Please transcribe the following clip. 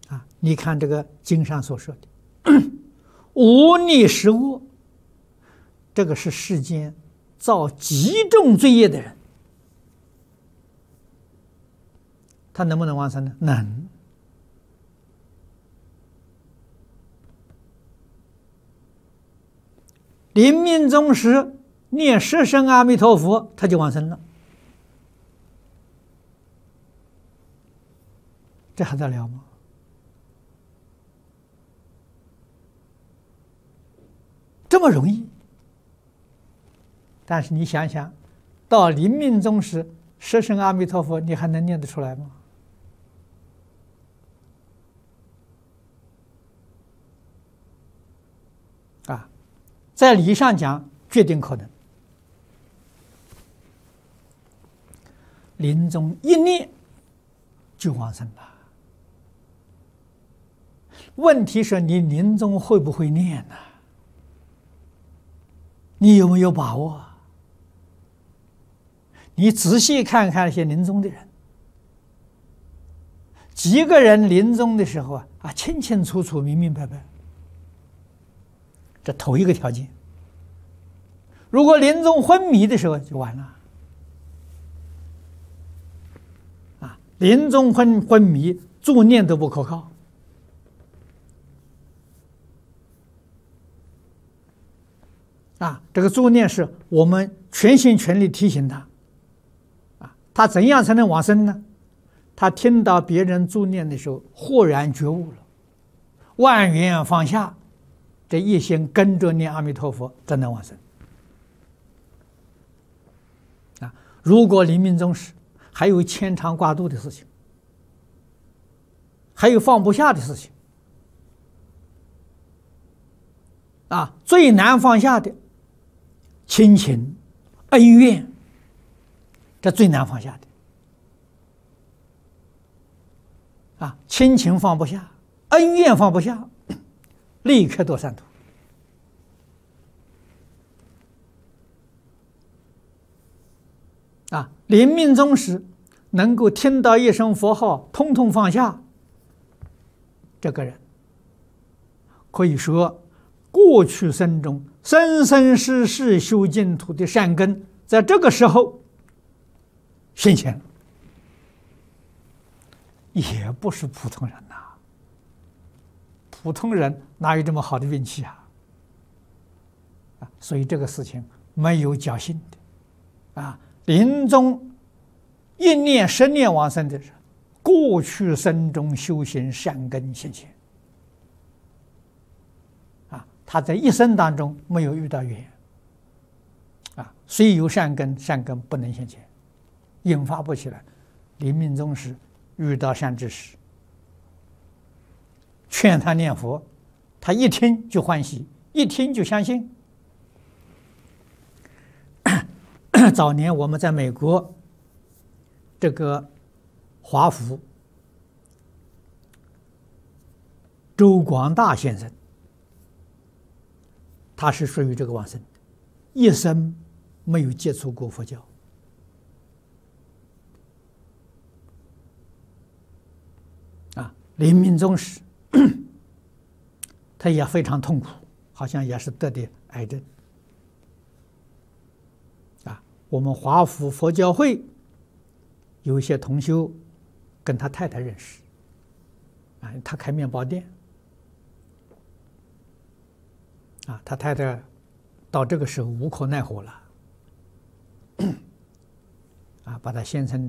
你看这个经上所说的无逆十恶，这个是世间造极重罪业的人，他能不能往生呢？能。临命终时念十声阿弥陀佛，他就往生了，这还得了吗？这么容易。但是你想想，到临命终时十声阿弥陀佛，你还能念得出来吗？在理上讲，决定可能。临终一念就往生了。问题是你临终会不会念呢？你有没有把握？你仔细看看那些临终的人，几个人临终的时候清清楚楚、明明白白。这头一个条件。如果临终昏迷的时候就完了。临终昏迷，助念都不可靠。这个助念是我们全心全力提醒他。他怎样才能往生呢？他听到别人助念的时候，豁然觉悟了，万缘放下，这一心跟着念阿弥陀佛，才能往生。如果临命终时还有牵肠挂肚的事情，还有放不下的事情，最难放下的亲情、恩怨，这最难放下的。亲情放不下，恩怨放不下，立刻堕三途。临命终时能够听到一声佛号，通通放下，这个人可以说过去生中生生世世修净土的善根，在这个时候显现了，也不是普通人呐。普通人哪有这么好的运气所以这个事情没有侥幸的临终一念十念往生的人，过去生中修行善根显现他在一生当中没有遇到缘虽有善根，善根不能显现，引发不起来。临命终时遇到善知识，劝他念佛，他一听就欢喜，一听就相信。早年我们在美国，这个华府周广大先生，他是属于这个往生的，一生没有接触过佛教临命终时他也非常痛苦，好像也是得的癌症我们华府佛教会有一些同修跟他太太认识他开面包店他太太到这个时候无可奈何了把他先生